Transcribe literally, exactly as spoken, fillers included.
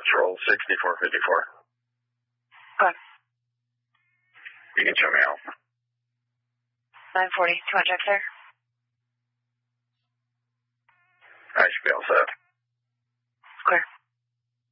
Central, sixty-four fifty-four. Okay. You can show me out. nine forty. Do you want to check there? I should be all set.